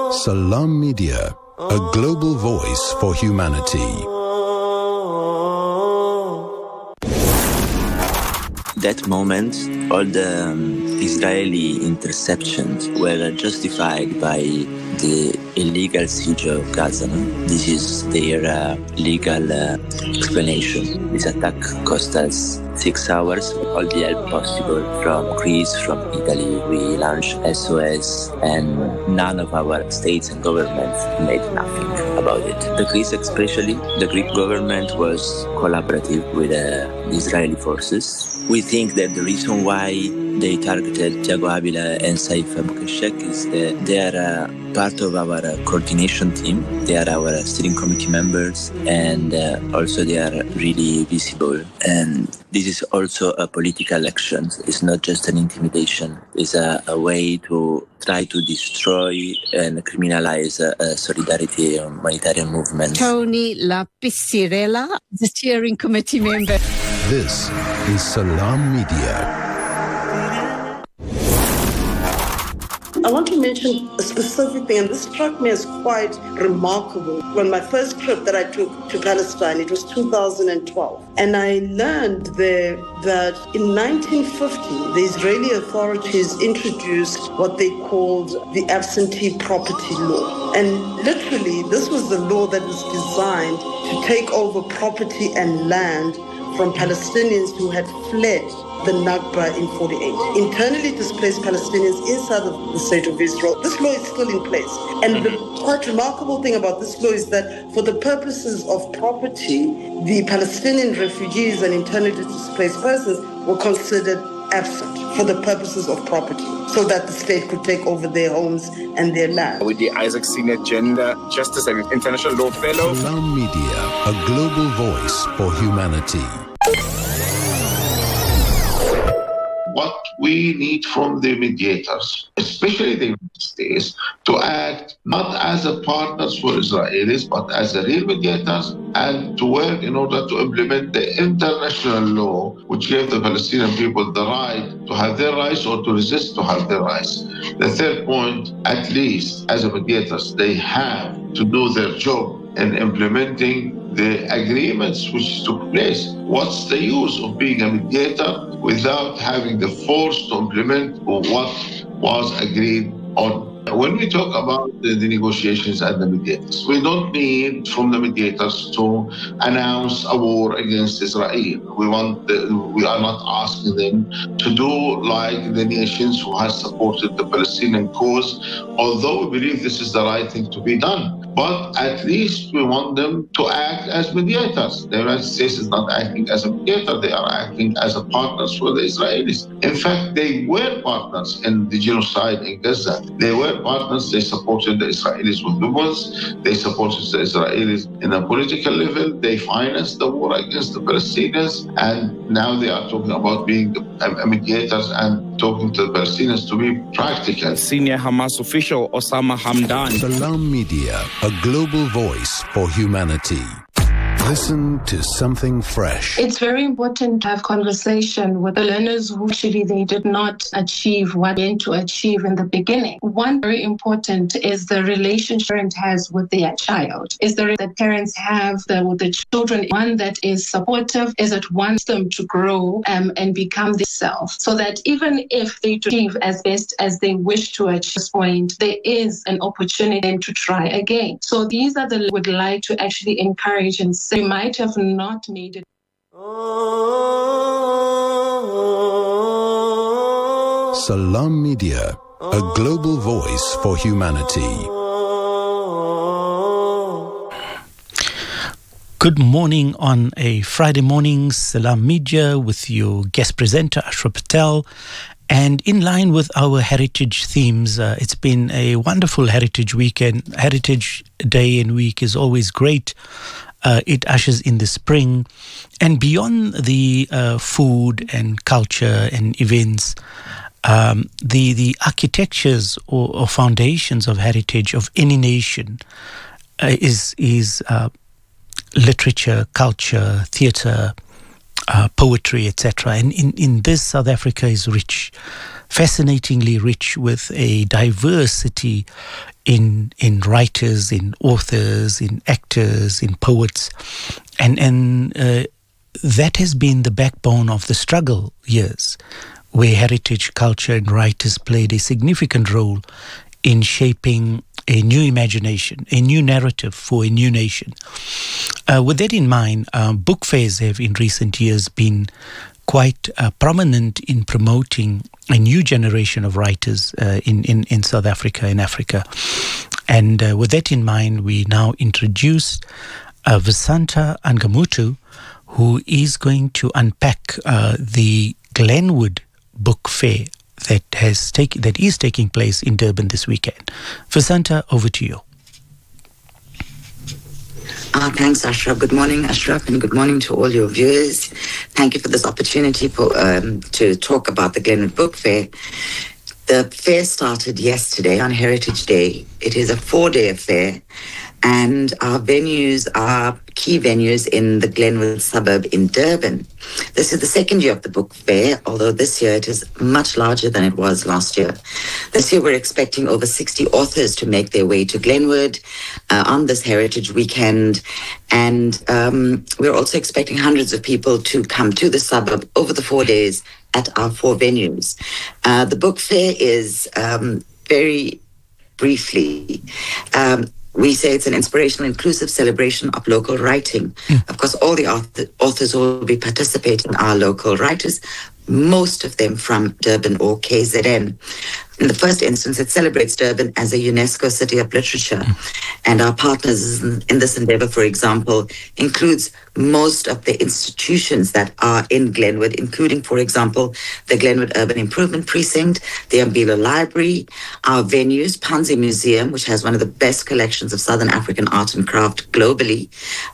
Salam Media, a global voice for humanity. That moment, all the Israeli interceptions were justified by the illegal siege of Gaza. This is their legal explanation. This attack cost us 6 hours, all the help possible from Greece, from Italy. We launched SOS, and none of our states and governments made nothing about it. The Greece, especially, the Greek government was collaborative with the Israeli forces. We think that the reason why they targeted Thiago Avila and Saif Abukashek is that they are part of our coordination team. They are our steering committee members, and also they are really visible. And this is also a political action. It's not just an intimidation. It's a way to try to destroy and criminalize a solidarity and humanitarian movement. Tony Lapiscirella, the steering committee member. This is Salam Media. I want to mention a specific thing, and this struck me as quite remarkable. When my first trip that I took to Palestine, it was 2012, and I learned there that in 1950, the Israeli authorities introduced what they called the absentee property law. And literally, this was the law that was designed to take over property and land from Palestinians who had fled the Nakba in 48. Internally displaced Palestinians inside of the state of Israel. This law is still in place. And the quite remarkable thing about this law is that for the purposes of property, the Palestinian refugees and internally displaced persons were considered absent for the purposes of property, so that the state could take over their homes and their land. With the Isaac Senior Gender Justice and International Law Fellow. Salam Media, a global voice for humanity. What we need from the mediators, especially the United States, to act not as a partners for Israelis, but as a real mediators, and to work in order to implement the international law, which gave the Palestinian people the right to have their rights or to resist to have their rights. The third point, at least as a mediators, they have to do their job in implementing the agreements which took place. What's the use of being a mediator without having the force to implement what was agreed on? When we talk about the negotiations and the mediators, we don't need from the mediators to announce a war against Israel. We are not asking them to do like the nations who have supported the Palestinian cause, although we believe this is the right thing to be done. But at least we want them to act as mediators. The United States is not acting as a mediator, they are acting as a partners for the Israelis. In fact, they were partners in the genocide in Gaza. They were partners, they supported the Israelis with weapons, they supported the Israelis in a political level, they financed the war against the Palestinians, and now they are talking about being mediators and talking to the Palestinians to be practical. Senior Hamas official Osama Hamdan. Salam Media, a global voice for humanity. Listen to something fresh. It's very important to have conversation with the learners who actually they did not achieve what they meant to achieve in the beginning. One very important is the relationship parent has with their child. Is the that parents have with the children, one that is supportive, is that wants them to grow and become themselves, so that even if they achieve as best as they wish to achieve this point, there is an opportunity to try again. So these are the would like to actually encourage and say, you might have not made it. Salam Media, a global voice for humanity. Good morning on a Friday morning, Salam Media with your guest presenter Ashra Patel. And in line with our heritage themes, it's been a wonderful heritage weekend. Heritage Day and Week is always great. It ushers in the spring, and beyond the food and culture and events, the architectures or foundations of heritage of any nation is literature, culture, theatre, poetry, etc. And in this, South Africa is rich. fascinatingly rich with a diversity in writers, in authors, in actors, in poets, and that has been the backbone of the struggle years, where heritage, culture, and writers played a significant role in shaping a new imagination, a new narrative for a new nation. With that in mind, book fairs have in recent years been quite prominent in promoting a new generation of writers in South Africa, in Africa. And with that in mind, we now introduce Vasantha Angamutu, who is going to unpack the Glenwood Book Fair that is taking place in Durban this weekend. Vasantha, over to you. Thanks, Ashraf. Good morning, Ashraf, and good morning to all your viewers. Thank you for this opportunity to talk about the Glenwood Book Fair. The fair started yesterday on Heritage Day. It is a 4-day affair, and our venues are key venues in the Glenwood suburb in Durban. This is the second year of the book fair, although this year it is much larger than it was last year. This year we're expecting over 60 authors to make their way to Glenwood on this Heritage Weekend. And we're also expecting hundreds of people to come to the suburb over the 4 days at our 4 venues. The book fair is very briefly, we say it's an inspirational, inclusive celebration of local writing. Of course, all the authors will be participating, are local writers, most of them from Durban or KZN. In the first instance, it celebrates Durban as a UNESCO City of Literature. And our partners in this endeavor, for example, includes most of the institutions that are in Glenwood, including, for example, the Glenwood Urban Improvement Precinct, the Umbila Library, our venues, Panzi Museum, which has one of the best collections of Southern African art and craft globally.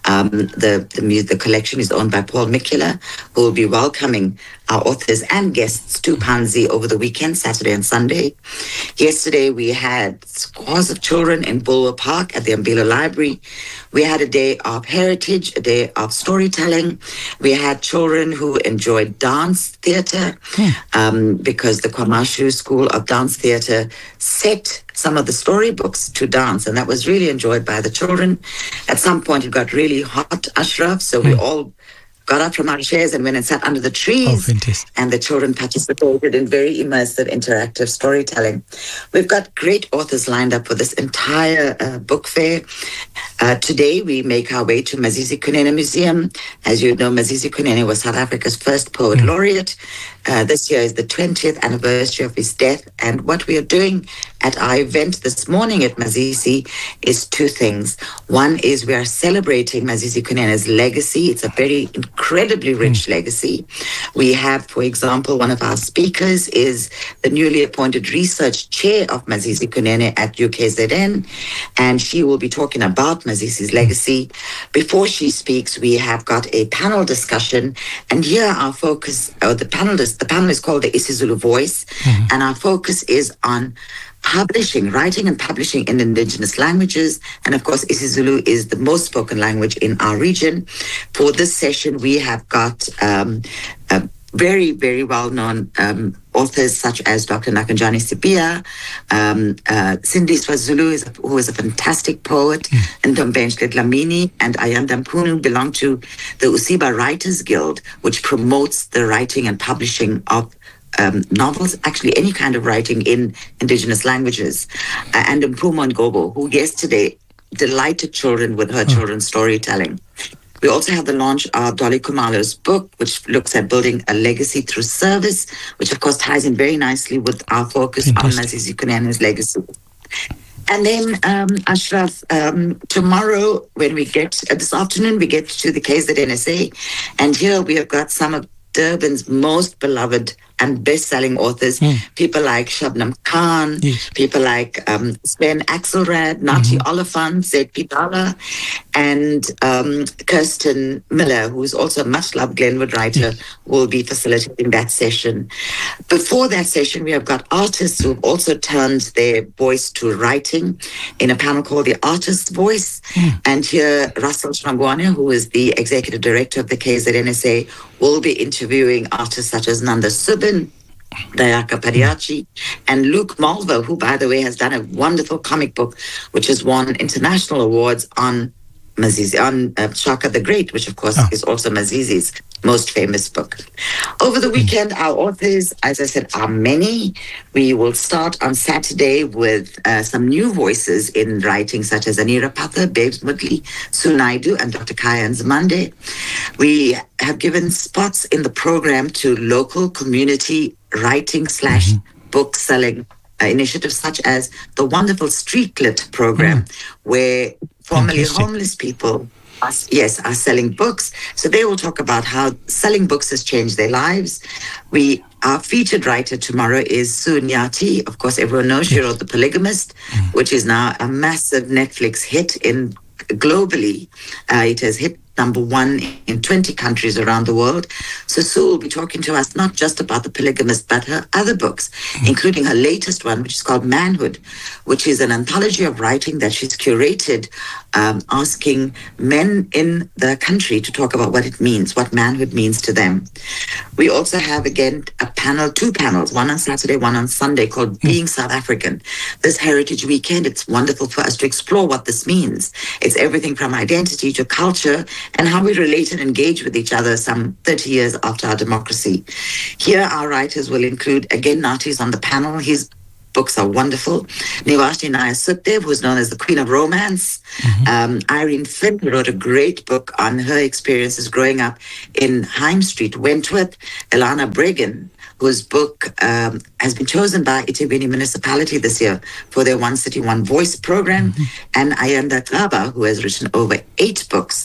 The collection is owned by Paul Mikula, who will be welcoming our authors and guests to Panzi over the weekend, Saturday and Sunday. Yesterday, we had scores of children in Bulwer Park at the Umbila Library. We had a day of heritage, a day of storytelling. We had children who enjoyed dance theatre because the Kwamashu School of Dance Theatre set some of the storybooks to dance, and that was really enjoyed by the children. At some point, it got really hot, Ashraf, so we all got up from our chairs and went and sat under the trees. And the children participated in very immersive, interactive storytelling. We've got great authors lined up for this entire book fair. Today, we make our way to Mazizi Kunene Museum. As you know, Mazizi Kunene was South Africa's first poet laureate. This year is the 20th anniversary of his death. And what we are doing at our event this morning at Mazizi is 2 things. One is we are celebrating Mazizi Kunene's legacy. It's a very incredibly rich legacy. We have, for example, one of our speakers is the newly appointed research chair of Mazizi Kunene at UKZN, and she will be talking about Mazizi's legacy. Before she speaks, we have got a panel discussion, and here our focus, the panel is called the isiZulu Voice, and our focus is on writing and publishing in indigenous languages. And of course, isiZulu is the most spoken language in our region. For this session, we have got very, very well-known authors such as Dr. Nakanjani Sipia, Cindy Swazulu, who is a fantastic poet, and Ntombenhle Dlamini and Ayanda Mpunu belong to the Usiba Writers Guild, which promotes the writing and publishing of novels, actually any kind of writing in indigenous languages. And Mpuma Ngobo, who yesterday delighted children with her children's storytelling. We also have the launch of Dolly Kumalo's book, which looks at building a legacy through service, which of course ties in very nicely with our focus on Mazizi Kunene's legacy. And then, Ashraf, tomorrow, when we get, this afternoon, we get to the KZNSA, and here we have got some of Durban's most beloved and best-selling authors, people like Shabnam Khan, people like Sven Axelrad, Nathi Oliphant, Zed Pidala, and Kirsten Miller, who is also a much-loved Glenwood writer, will be facilitating that session. Before that session, we have got artists who have also turned their voice to writing in a panel called The Artist's Voice. And here, Russell Shangwane, who is the executive director of the KZNSA, will be interviewing artists such as Nanda Subin, Dayaka Pariachi, and Luke Malvo, who, by the way, has done a wonderful comic book, which has won international awards on Shaka the Great, which, of course, is also Mazizi's most famous book. Over the weekend, our authors, as I said, are many. We will start on Saturday with some new voices in writing, such as Anira Patha, Babes Mudli, Sunaidu, and Dr. Kaya Nzimande. We have given spots in the program to local community writing / book selling initiatives, such as the wonderful Street Lit program, where formerly homeless people are selling books. So they will talk about how selling books has changed their lives. Our featured writer tomorrow is Sue Nyati. Of course, everyone knows she wrote The Polygamist, which is now a massive Netflix hit globally. It has hit #1 in 20 countries around the world. So Sue will be talking to us not just about The Polygamist, but her other books, including her latest one, which is called Manhood, which is an anthology of writing that she's curated, asking men in the country to talk about what it means, what manhood means to them. We also have, again, two panels, one on Saturday, one on Sunday, called Being South African. This Heritage Weekend, it's wonderful for us to explore what this means. It's everything from identity to culture and how we relate and engage with each other some 30 years after our democracy. Here, our writers will include, again, Nati's on the panel. His books are wonderful. Nivashni Naya Sukhdev, who's known as the Queen of Romance. Irene Finn, who wrote a great book on her experiences growing up in Hime Street, Wentworth. Elana Bregan, whose book has been chosen by eThekwini Municipality this year for their One City, One Voice program, and Ayanda Traba, who has written over 8 books.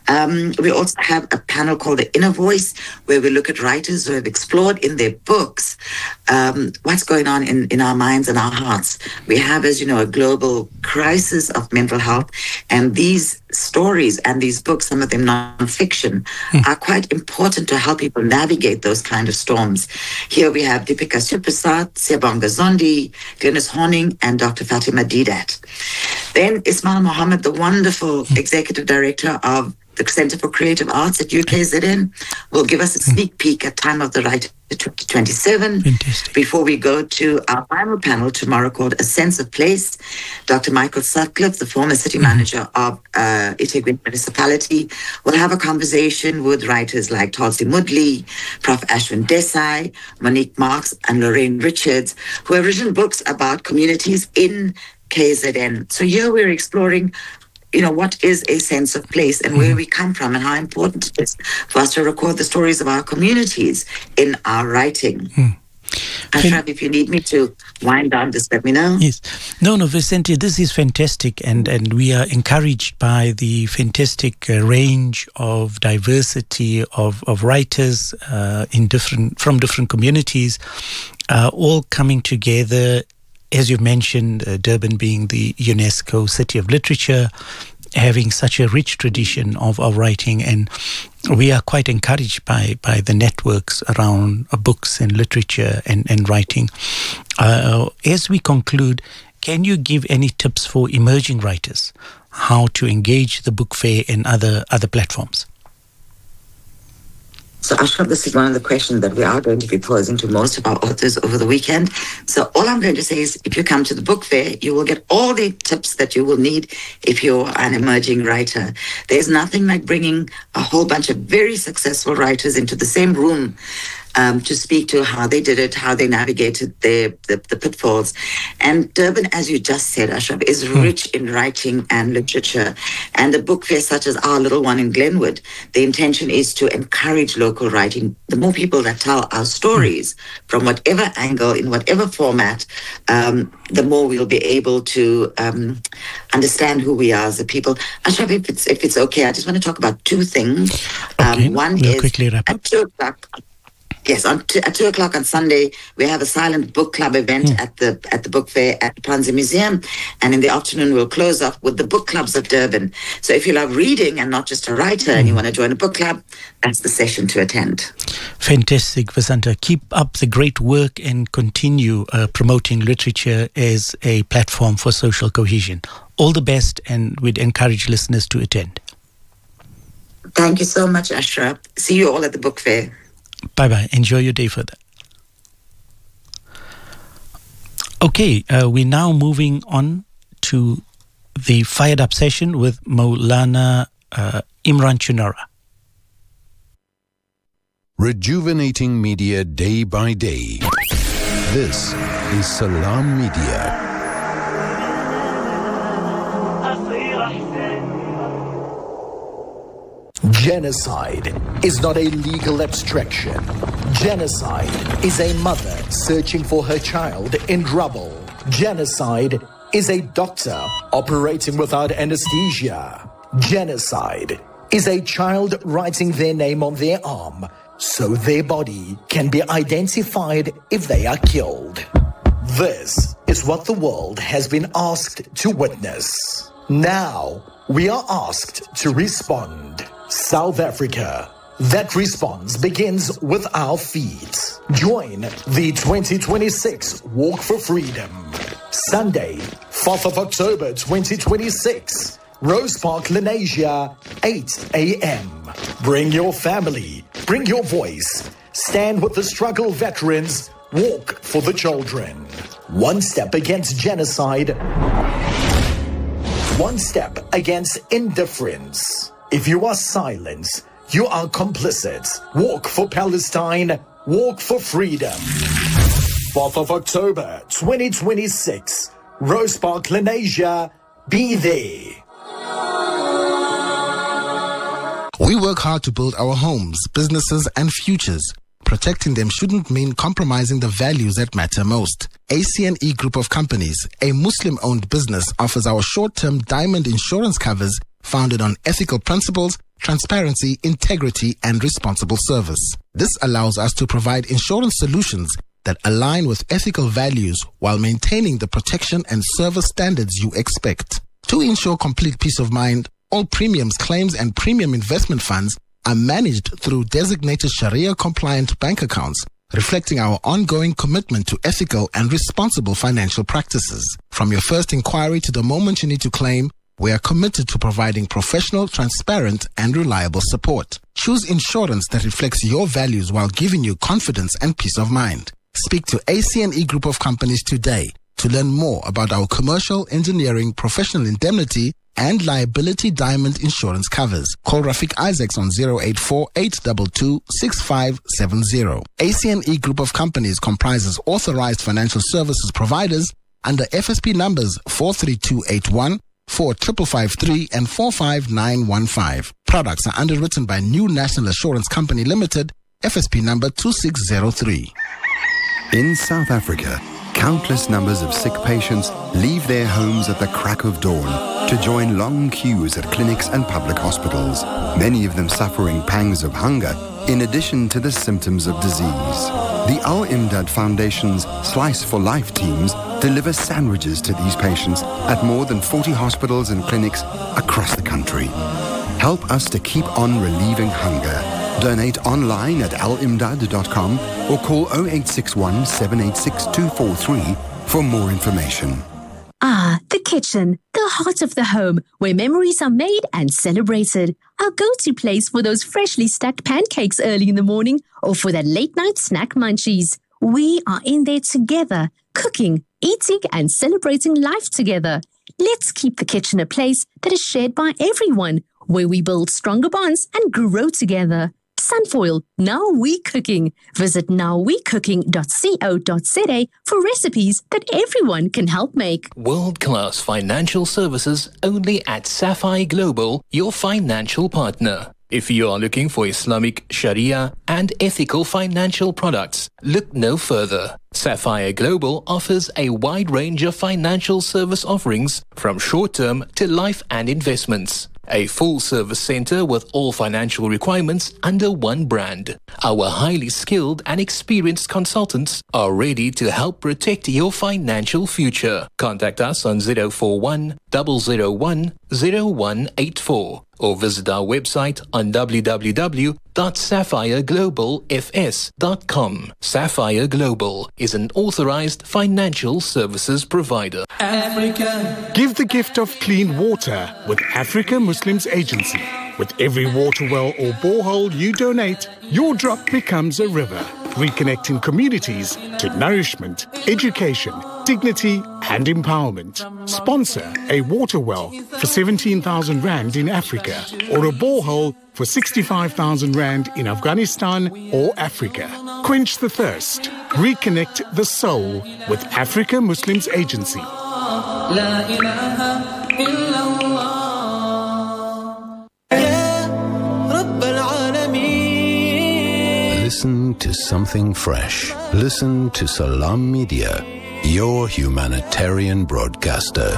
We also have a panel called The Inner Voice, where we look at writers who have explored in their books what's going on in our minds and our hearts. We have, as you know, a global crisis of mental health, and these stories and these books, some of them non-fiction, are quite important to help people navigate those kind of storms. Here we have Deepika Suprasad, Siyabonga Zondi, Glynis Horning, and Dr. Fatima Didat. Then Ismail Mohammed, the wonderful executive director of the Center for Creative Arts at UKZN, will give us a sneak peek at Time of the Writer 2027. Before we go to our final panel tomorrow called A Sense of Place. Dr. Michael Sutcliffe, the former city manager of eThekwini Municipality, will have a conversation with writers like Tulsi Mudli, Prof. Ashwin Desai, Monique Marks, and Lorraine Richards, who have written books about communities in KZN. So here we're exploring what is a sense of place and where we come from and how important it is for us to record the stories of our communities in our writing. Ashraf, if you need me to wind down, just let me know. Yes. No, Vicente, this is fantastic, and we are encouraged by the fantastic range of diversity of writers from different communities, all coming together. As you mentioned, Durban being the UNESCO City of Literature, having such a rich tradition of writing, and we are quite encouraged by the networks around books and literature and writing. As we conclude, can you give any tips for emerging writers, how to engage the book fair and other platforms? So Ashraf, this is one of the questions that we are going to be posing to most of our authors over the weekend. So all I'm going to say is, if you come to the book fair, you will get all the tips that you will need if you're an emerging writer. There's nothing like bringing a whole bunch of very successful writers into the same room to speak to how they did it, how they navigated the pitfalls. And Durban, as you just said, Ashraf, is rich in writing and literature. And a book fair such as our little one in Glenwood, the intention is to encourage local writing. The more people that tell our stories from whatever angle, in whatever format, the more we'll be able to understand who we are as a people. Ashraf, if it's okay, I just want to talk about 2 things. Okay. One we'll is quickly wrap up. at 2 o'clock. Yes, at 2 o'clock on Sunday, we have a silent book club event at the book fair at the Panzi Museum. And in the afternoon, we'll close off with the book clubs of Durban. So if you love reading and not just a writer and you want to join a book club, that's the session to attend. Fantastic, Vasantha. Keep up the great work and continue promoting literature as a platform for social cohesion. All the best, and we'd encourage listeners to attend. Thank you so much, Ashraf. See you all at the book fair. Bye-bye. Enjoy your day further. Okay, we're now moving on to the Fired Up session with Maulana Imran Chunara. Rejuvenating media day by day. This is Salam Media. Genocide is not a legal abstraction. Genocide is a mother searching for her child in rubble. Genocide is a doctor operating without anesthesia. Genocide is a child writing their name on their arm so their body can be identified if they are killed. This is what the world has been asked to witness. Now we are asked to respond. South Africa. That response begins with our feet. Join the 2026 Walk for Freedom. Sunday, 4th of October 2026. Rose Park, Lenasia, 8 a.m. Bring your family. Bring your voice. Stand with the struggle veterans. Walk for the children. One step against genocide. One step against indifference. If you are silent, you are complicit. Walk for Palestine. Walk for freedom. 4th of October 2026. Rose Park, Lenasia. Be there. We work hard to build our homes, businesses, and futures. Protecting them shouldn't mean compromising the values that matter most. ACNE Group of Companies, a Muslim-owned business, offers our short-term diamond insurance covers founded on ethical principles, transparency, integrity, and responsible service. This allows us to provide insurance solutions that align with ethical values while maintaining the protection and service standards you expect. To ensure complete peace of mind, all premiums, claims, and premium investment funds are managed through designated Sharia-compliant bank accounts, reflecting our ongoing commitment to ethical and responsible financial practices. From your first inquiry to the moment you need to claim, we are committed to providing professional, transparent, and reliable support. Choose insurance that reflects your values while giving you confidence and peace of mind. Speak to ACNE Group of Companies today to learn more about our commercial, engineering, professional indemnity, and liability diamond insurance covers. Call Rafiq Isaacs on 084-822-6570. ACNE Group of Companies comprises authorized financial services providers under FSP numbers 43281, 4553 and 45915. Products are underwritten by New National Assurance Company Limited, FSP number 2603. In South Africa, countless numbers of sick patients leave their homes at the crack of dawn to join long queues at clinics and public hospitals, many of them suffering pangs of hunger in addition to the symptoms of disease. The Al Imdad Foundation's Slice for Life teams deliver sandwiches to these patients at more than 40 hospitals and clinics across the country. Help us to keep on relieving hunger. Donate online at alimdad.com or call 0861 786 243 for more information. Ah, the kitchen, the heart of the home, where memories are made and celebrated. Our go-to place for those freshly stacked pancakes early in the morning or for that late-night snack munchies. We are in there together, cooking, eating, and celebrating life together. Let's keep the kitchen a place that is shared by everyone, where we build stronger bonds and grow together. Sunfoil, Now We Cooking. Visit nowwecooking.co.za for recipes that everyone can help make. World-class financial services only at Sapphire Global, your financial partner. If you are looking for Islamic, Sharia, and ethical financial products, look no further. Sapphire Global offers a wide range of financial service offerings from short-term to life and investments. A full-service center with all financial requirements under one brand. Our highly skilled and experienced consultants are ready to help protect your financial future. Contact us on 041 001 0184 or visit our website on www.sapphireglobalfs.com. Sapphire Global is an authorized financial services provider. Africa. Give the gift of clean water with Africa Muslims Agency. With every water well or borehole you donate, your drop becomes a river. reconnecting communities to nourishment, education, dignity and empowerment. Sponsor a water well for 17,000 Rand in Africa or a borehole for 65,000 Rand in Afghanistan or Africa. Quench the thirst. Reconnect the soul with Africa Muslims Agency. Listen to something fresh. Listen to Salam Media, your humanitarian broadcaster.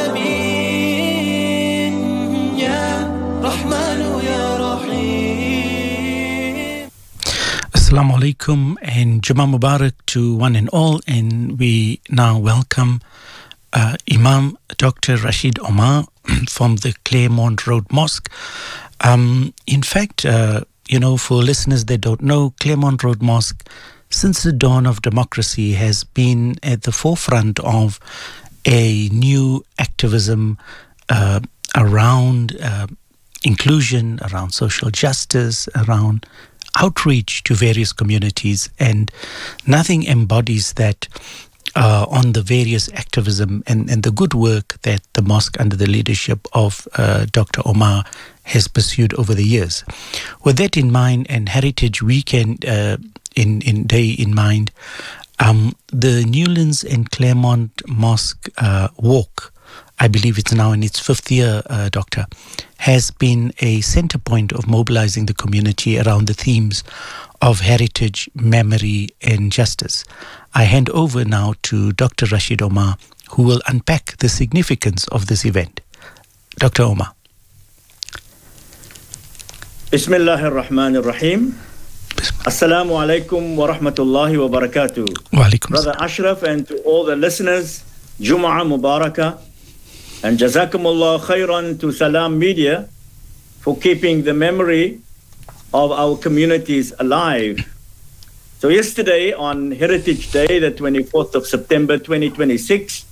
Assalamu alaikum and Jummah Mubarak to one and all, and we now welcome Imam Dr. Rashid Omar from the Claremont Road Mosque. In fact, for listeners that don't know, Claremont Road Mosque, since the dawn of democracy, has been at the forefront of a new activism around inclusion, around social justice, around outreach to various communities, and nothing embodies that on the various activism and the good work that the mosque under the leadership of Dr. Omar has pursued over the years. With that in mind and Heritage Weekend in mind, the Newlands and Claremont Mosque walk, I believe it's now in its 5th year, Doctor, has been a center point of mobilizing the community around the themes of heritage, memory, and justice. I hand over now to Dr. Rashid Omar, who will unpack the significance of this event. Dr. Omar. Bismillahir Rahmanir Rahim. Assalamu alaikum wa rahmatullahi wa barakatuh. Wa alaikum Brother Ashraf, and to all the listeners, Jum'ah Mubarakah. And Jazakumullah khairan to Salam Media for keeping the memory of our communities alive. So yesterday on Heritage Day, the 24th of September 2026,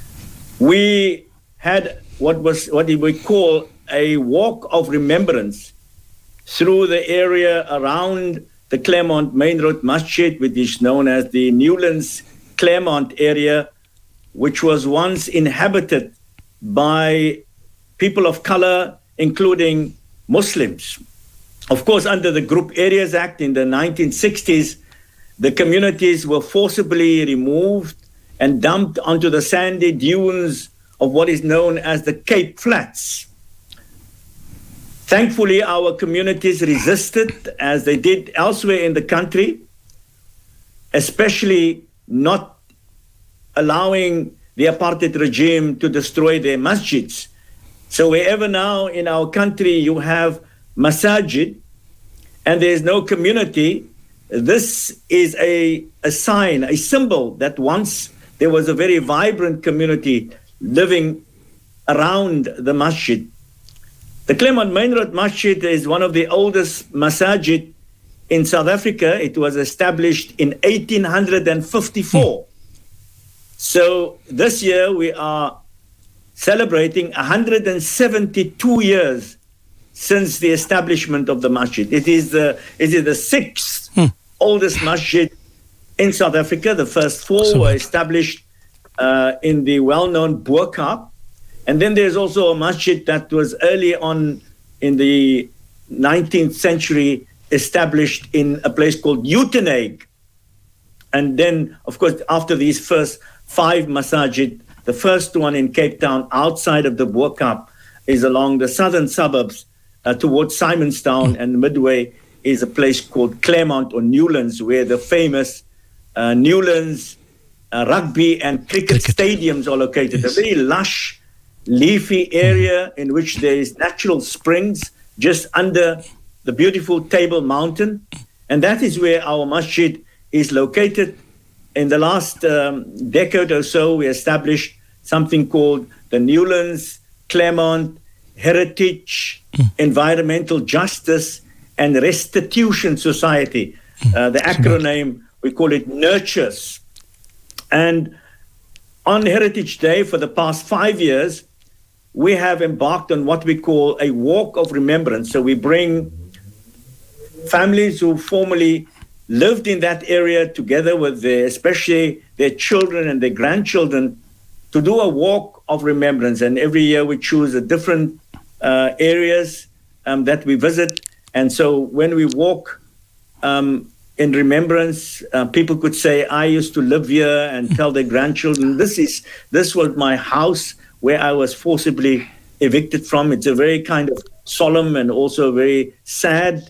we had what we call a walk of remembrance through the area around the Claremont Main Road Masjid, which is known as the Newlands Claremont area, which was once inhabited by people of color, including Muslims. Of course, under the Group Areas Act in the 1960s, the communities were forcibly removed and dumped onto the sandy dunes of what is known as the Cape Flats. Thankfully, our communities resisted, as they did elsewhere in the country, especially not allowing the apartheid regime to destroy their masjids. So wherever now in our country you have masajid and there is no community, this is a sign, a symbol that once there was a very vibrant community living around the masjid. The Claremont Main Road Masjid is one of the oldest masajid in South Africa. It was established in 1854. So this year we are celebrating 172 years since the establishment of the masjid. It is the 6th oldest masjid in South Africa. The first 4 were established in the well-known Bo-Kaap. And then there's also a masjid that was early on in the 19th century established in a place called Uitenhage. And then, of course, after these first 5 masajid, the first one in Cape Town outside of the Bo-Kaap is along the southern suburbs towards Simonstown, and midway is a place called Claremont or Newlands, where the famous Newlands rugby and cricket stadiums are located. Yes. A very lush, leafy area in which there is natural springs just under the beautiful Table Mountain. And that is where our masjid is located. In the last decade or so, we established something called the Newlands Claremont Heritage, Environmental Justice and Restitution Society. The acronym, we call it NURTURES. And on Heritage Day for the past 5 years, we have embarked on what we call a walk of remembrance. So we bring families who formerly lived in that area together with especially their children and their grandchildren, to do a walk of remembrance. And every year we choose a different areas that we visit. And so when we walk in remembrance, people could say, I used to live here, and tell their grandchildren, this was my house where I was forcibly evicted from. It's a very kind of solemn and also very sad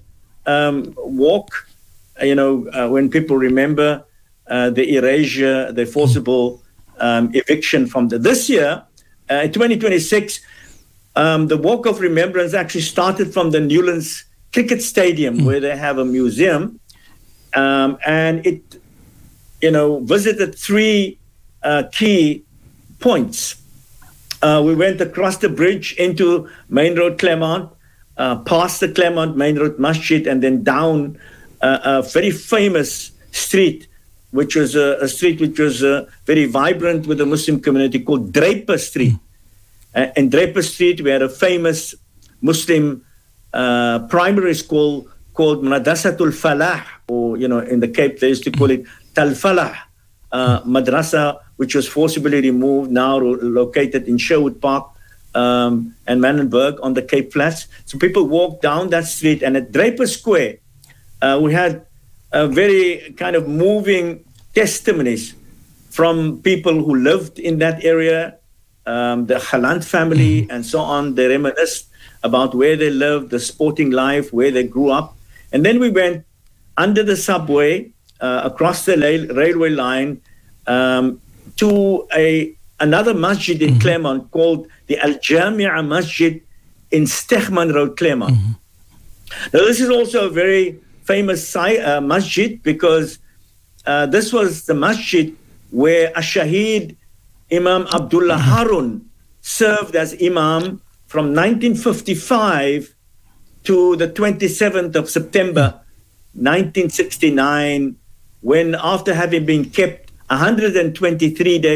walk, when people remember the erasure, the forcible eviction from this year. In 2026, the Walk of Remembrance actually started from the Newlands Cricket Stadium, where they have a museum, and it, visited three key points. We went across the bridge into Main Road Claremont, past the Claremont Main Road Masjid, and then down a very famous street, which was a street which was very vibrant with the Muslim community, called Draper Street. In Draper Street, we had a famous Muslim primary school called Madrasatul Falah, or, in the Cape, they used to call it Tal Falah Madrasa, which was forcibly removed, now located in Sherwood Park and Manenberg on the Cape Flats. So people walked down that street, and at Draper Square, we had a very kind of moving testimonies from people who lived in that area, the Halant family and so on. They reminisced about where they lived, the sporting life, where they grew up. And then we went under the subway, across the railway line, to another masjid in Claremont called the Al-Jamia Masjid in Stegman Road, Claremont. Now, this is also a very famous masjid, because this was the masjid where Ash-Shaheed Imam Abdullah Harun served as Imam from 1955 to the 27th of September 1969, when, after having been kept 123 days